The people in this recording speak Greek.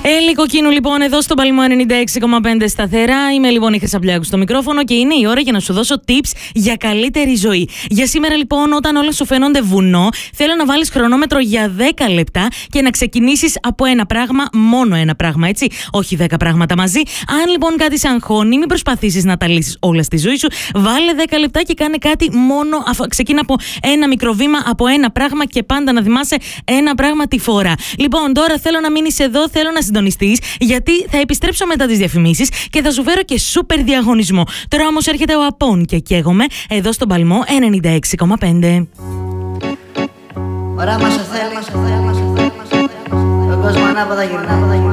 Κοκκίνου λοιπόν εδώ στο Παλαιμό 96,5 σταθερά. Είμαι λοιπόν η Χρυσαμπλιάκου στο μικρόφωνο και είναι η ώρα για να σου δώσω tips για καλύτερη ζωή. Για σήμερα λοιπόν, όταν όλα σου φαίνονται βουνό, θέλω να βάλεις χρονόμετρο για 10 λεπτά και να ξεκινήσεις από ένα πράγμα, μόνο ένα πράγμα, έτσι. Όχι 10 πράγματα μαζί. Αν λοιπόν κάτι σε αγχώνει, μην προσπαθήσεις να τα λύσεις όλα στη ζωή σου. Βάλε 10 λεπτά και κάνε κάτι μόνο. Ξεκίνα από ένα μικρό βήμα, από ένα πράγμα και πάντα να θυμάσαι ένα πράγμα τη φορά. Λοιπόν, τώρα θέλω να μείνεις εδώ, θέλω να συντονιστείς, γιατί θα επιστρέψω μετά τις διαφημίσεις και θα σου φέρω και σούπερ διαγωνισμό. Τώρα όμως έρχεται ο Απών και καίγομαι εδώ στον Παλαιμό 96,5. Ωραία μας θέλει, τον κόσμο ανάποδα γυρνά.